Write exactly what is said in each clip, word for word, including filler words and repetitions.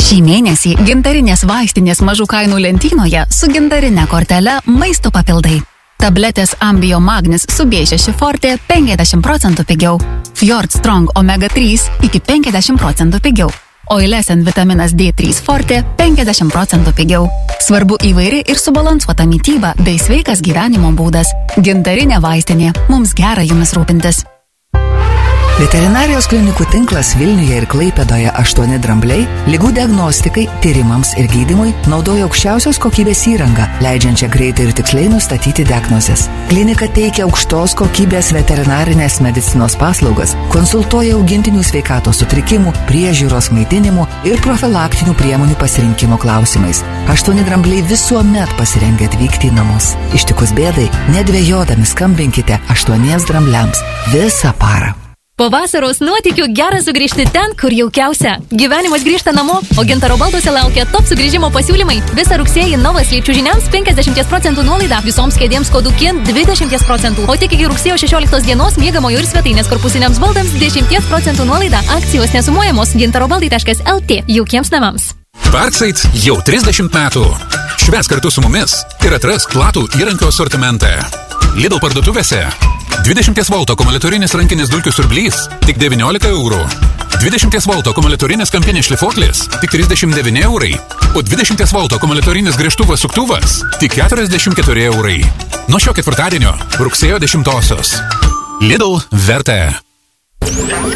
Šį mėnesį gintarinės vaistinės mažų kainų lentynoje su gintarine kortele maisto papildai. Tabletės Ambio Magnis su B šeši Forte penkiasdešimt procentų pigiau. Fjord Strong Omega trys iki penkiasdešimt procentų pigiau. Oilesen vitaminas D trys Forte penkiasdešimt procentų pigiau. Svarbu įvairi ir subalansuota mityba bei sveikas gyvenimo būdas. Gintarinė vaistinė. Mums gera jumis rūpintis. Veterinarijos klinikų tinklas Vilniuje ir Klaipėdoje aštuoni drambliai ligų diagnostikai, tyrimams ir gydymui naudoja aukščiausios kokybės įrangą, leidžiančią greitai ir tiksliai nustatyti diagnozes. Klinika teikia aukštos kokybės veterinarinės medicinos paslaugas, konsultuoja augintinių sveikatos sutrikimų, priežiūros, maitinimų ir profilaktinių priemonių pasirinkimo klausimais. Aštuoni drambliai visuomet pasirengę atvykti į namus. Ištikus bėdai, nedvejodami skambinkite aštuoniems drambliams visą parą. Po vasaros nuotykių gera sugrįžti ten, kur jaukiausia. Gyvenimas grįžta namo, o Gintaro balduose laukia top sugrįžimo pasiūlymai. Visą rugsėjį Novas Lyčių žiniams penkiasdešimt procentų nuolaida, visoms kėdėms kodų KIN dvidešimt procentų, o tik iki rugsėjo šešioliktos dienos miegamojo ir svetainės korpusiniams baldams dešimt procentų nuolaida. Akcijos nesumuojamos gintarobaldai taškas el tė jaukiems namams. Parkside jau trisdešimt metų. Švęs kartu su mumis ir atrask platų įrankio asortimentą. Lidl parduotuvėse dvidešimt volto akumuliatorinis rankinis dulkių siurblys tik devyniolika eurų. dvidešimt volto akumuliatorinis kampinis šlifuoklis tik trisdešimt devyni eurai. O dvidešimt volto akumuliatorinis gręžtuvas suktuvas tik keturiasdešimt keturi eurai. Nuo šio ketvirtadienio rugsėjo dešimtosios. Lidl vertė.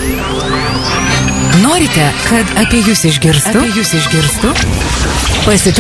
Norite, kad apie jūs išgirstų? Apie jūs išgirstų? Pasitikėkite.